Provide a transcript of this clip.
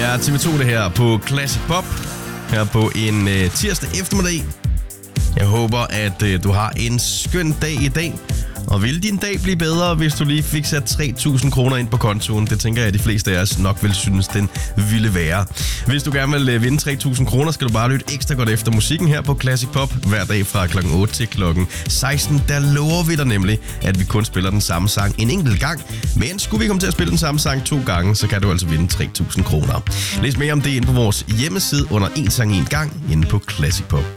Det er TV2 det her på Classic Pop. Her på en tirsdag eftermiddag. Jeg håber, at du har en skøn dag i dag. Og vil din dag blive bedre, hvis du lige fik sat 3.000 kroner ind på kontoen? Det tænker jeg, at de fleste af os nok vil synes, den ville være. Hvis du gerne vil vinde 3.000 kroner, skal du bare lytte ekstra godt efter musikken her på Classic Pop. Hver dag fra kl. 8 til kl. 16. Der lover vi dig nemlig, at vi kun spiller den samme sang en enkelt gang. Men skulle vi komme til at spille den samme sang 2 gange, så kan du altså vinde 3.000 kroner. Læs mere om det inde på vores hjemmeside under En Sang En Gang inde på Classic Pop.